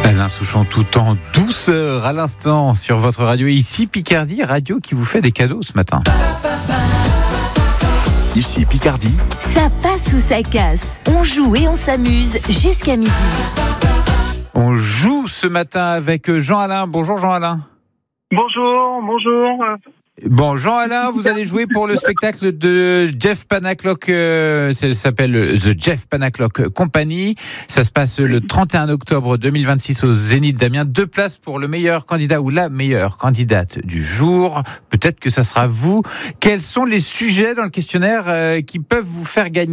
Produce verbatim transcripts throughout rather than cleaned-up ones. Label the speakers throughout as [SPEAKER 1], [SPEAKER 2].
[SPEAKER 1] Alain Souchon, tout en douceur à l'instant sur votre radio. Ici Picardie, radio qui vous fait des cadeaux ce matin. Ici Picardie.
[SPEAKER 2] Ça passe ou ça casse. On joue et on s'amuse jusqu'à midi.
[SPEAKER 1] On joue ce matin avec Jean-Alain. Bonjour Jean-Alain.
[SPEAKER 3] Bonjour, bonjour.
[SPEAKER 1] Bon, Jean-Alain, vous allez jouer pour le spectacle de Jeff Panaclock, euh, ça s'appelle The Jeff Panaclock Company. Ça se passe le trente et un octobre deux mille vingt-six au Zénith d'Amiens. Deux places pour le meilleur candidat ou la meilleure candidate du jour. Peut-être que ça sera vous. Quels sont les sujets dans le questionnaire euh, qui peuvent vous faire gagner ?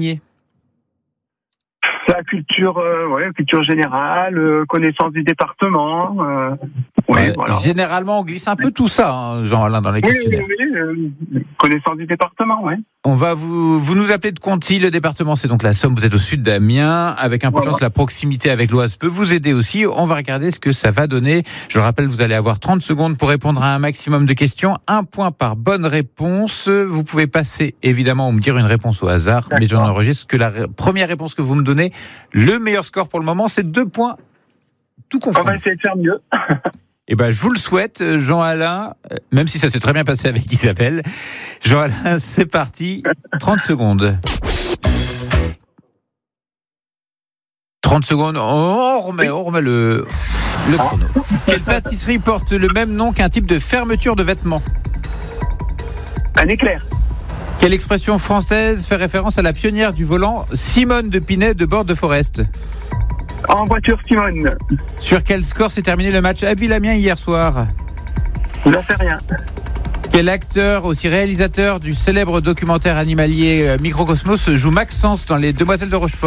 [SPEAKER 3] La culture, euh, ouais, culture générale, euh, connaissance du département. Euh, ouais,
[SPEAKER 1] euh,
[SPEAKER 3] voilà.
[SPEAKER 1] Généralement, on glisse un peu tout ça, hein, Jean-Alain, dans les
[SPEAKER 3] oui,
[SPEAKER 1] questionnaires.
[SPEAKER 3] Oui, oui, euh, connaissance du département, ouais.
[SPEAKER 1] On va vous, vous nous appelez de Conty, le département c'est donc la Somme, vous êtes au sud d'Amiens, avec un peu de chance, la proximité avec l'Oise peut vous aider aussi. On va regarder ce que ça va donner. Je le rappelle, vous allez avoir trente secondes pour répondre à un maximum de questions, un point par bonne réponse. Vous pouvez passer évidemment ou me dire une réponse au hasard, D'accord. mais j'en enregistre que la ré- première réponse que vous me donnez, le meilleur score pour le moment, c'est deux points, tout confondu.
[SPEAKER 3] On va essayer de faire mieux.
[SPEAKER 1] Eh ben, je vous le souhaite, Jean-Alain, même si ça s'est très bien passé avec Isabelle. Jean-Alain, c'est parti. trente secondes. trente secondes. On remet, on remet le, le chrono. Quelle pâtisserie porte le même nom qu'un type de fermeture de vêtements ?
[SPEAKER 3] Un éclair.
[SPEAKER 1] Quelle expression française fait référence à la pionnière du volant Simone de Pinet de Bord-de-Forest ?
[SPEAKER 3] En voiture, Simone.
[SPEAKER 1] Sur quel score s'est terminé le match Abbeville-Amiens hier soir ?
[SPEAKER 3] J'en sais rien.
[SPEAKER 1] Quel acteur, aussi réalisateur du célèbre documentaire animalier Microcosmos, joue Maxence dans Les Demoiselles de Rochefort ?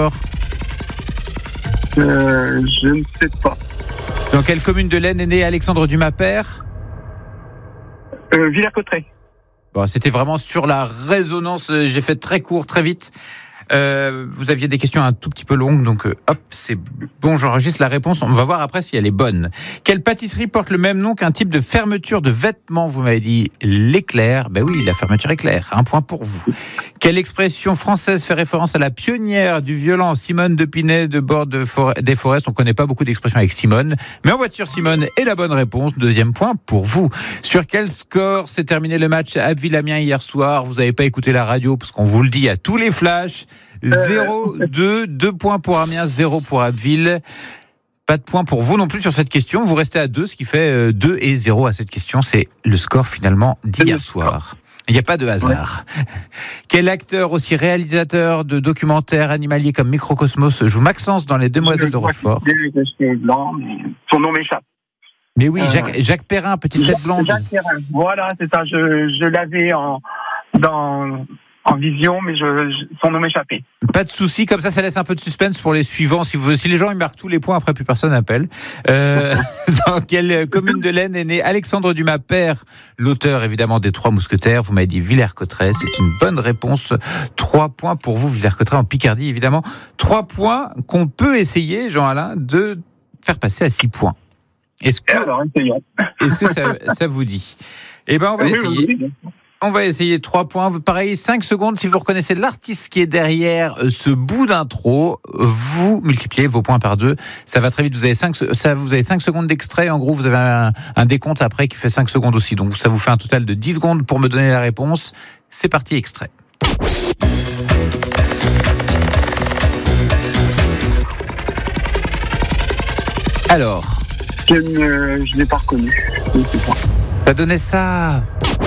[SPEAKER 3] euh, Je ne sais pas.
[SPEAKER 1] Dans quelle commune de l'Aisne est né Alexandre Dumas père ?
[SPEAKER 3] euh, Villers-Cotterêts.
[SPEAKER 1] Bon, c'était vraiment sur la résonance. J'ai fait très court, très vite. Euh, vous aviez des questions un tout petit peu longues, donc euh, hop, c'est bon, j'enregistre la réponse. On va voir après si elle est bonne. Quelle pâtisserie porte le même nom qu'un type de fermeture de vêtements ? Vous m'avez dit l'éclair. Ben oui, la fermeture éclair. Un point pour vous. Quelle expression française fait référence à la pionnière du violon Simone de Pinet de Bord-de-Forest ? On ne connaît pas beaucoup d'expressions avec Simone, mais en voiture, Simone est la bonne réponse. Deuxième point pour vous. Sur quel score s'est terminé le match à Abbeville-Amiens hier soir ? Vous n'avez pas écouté la radio parce qu'on vous le dit à tous les flashs. zéro, deux, deux points pour Amiens, zéro pour Abbeville. Pas de points pour vous non plus sur cette question. Vous restez à deux, ce qui fait deux et zéro à cette question. C'est le score finalement d'hier soir. Il n'y a pas de hasard. Ouais. Quel acteur, aussi réalisateur de documentaires animaliers comme Microcosmos, joue Maxence dans Les Demoiselles de Rochefort ?
[SPEAKER 3] Son nom m'échappe.
[SPEAKER 1] Mais oui, Jacques, Jacques Perrin, petite tête blonde.
[SPEAKER 3] Jacques Perrin, voilà, c'est ça. Je, je l'avais en, dans... en vision, mais je, je, son nom m'échappait.
[SPEAKER 1] Pas de souci, comme ça, ça laisse un peu de suspense pour les suivants. Si, vous, si les gens ils marquent tous les points, après plus personne n'appelle. Euh, dans quelle commune de l'Aisne est né Alexandre Dumas père, l'auteur évidemment des Trois Mousquetaires ? Vous m'avez dit Villers-Cotterêts, c'est une bonne réponse. Trois points pour vous, Villers-Cotterêts en Picardie évidemment. Trois points qu'on peut essayer, Jean-Alain, de faire passer à six points. Est-ce que,
[SPEAKER 3] Alors, essayons.
[SPEAKER 1] Est-ce que ça, ça vous dit ? Eh ben, on va
[SPEAKER 3] oui,
[SPEAKER 1] essayer.
[SPEAKER 3] Oui, oui.
[SPEAKER 1] On va essayer trois points. Pareil, cinq secondes. Si vous reconnaissez l'artiste qui est derrière ce bout d'intro, vous multipliez vos points par deux. Ça va très vite. Vous avez cinq, ça, vous avez cinq secondes d'extrait. En gros, vous avez un, un décompte après qui fait cinq secondes aussi. Donc, ça vous fait un total de dix secondes pour me donner la réponse. C'est parti, extrait. Alors.
[SPEAKER 3] Je ne je l'ai pas reconnu. Je ne sais pas.
[SPEAKER 1] Ça donnait ça.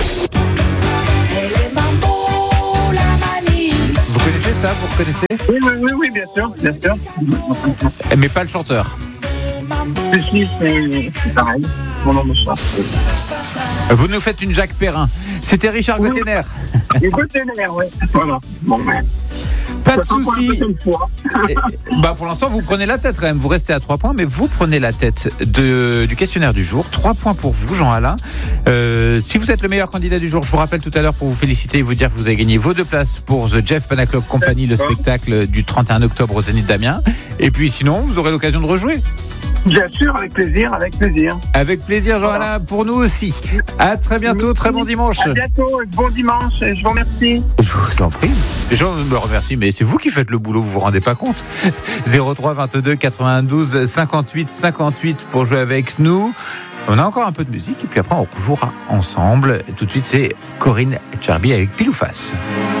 [SPEAKER 1] Vous connaissez ça ? Vous reconnaissez ?
[SPEAKER 3] Oui, oui, oui, oui, bien sûr, bien sûr.
[SPEAKER 1] Mais pas le chanteur.
[SPEAKER 3] Je suis, c'est, c'est pareil. Mon nom me chante.
[SPEAKER 1] Vous nous faites une Jacques Perrin. C'était Richard
[SPEAKER 3] Oui.
[SPEAKER 1] Gottener.
[SPEAKER 3] Et Gottener, oui. Voilà. Bon, ouais.
[SPEAKER 1] Pas de souci. Bah pour l'instant, vous prenez la tête quand même. Vous restez à trois points, mais vous prenez la tête de, du questionnaire du jour. Trois points pour vous, Jean-Alain. Euh, si vous êtes le meilleur candidat du jour, je vous rappelle tout à l'heure pour vous féliciter et vous dire que vous avez gagné vos deux places pour The Jeff Panaclock Company, le spectacle du trente et un octobre au Zénith d'Amiens. Et puis sinon, vous aurez l'occasion de rejouer.
[SPEAKER 3] Bien sûr, avec plaisir, avec plaisir.
[SPEAKER 1] Avec plaisir, Jean-Alain, pour nous aussi. À très bientôt, très bon dimanche.
[SPEAKER 3] À bientôt, bon dimanche, et je vous remercie.
[SPEAKER 1] Je vous en prie. Les gens me remercient, mais c'est vous qui faites le boulot, vous vous rendez pas compte. zéro trois vingt-deux quatre-vingt-douze cinquante-huit cinquante-huit pour jouer avec nous. On a encore un peu de musique et puis après on jouera ensemble. Tout de suite, c'est Corinne Charby avec Pile ou Face.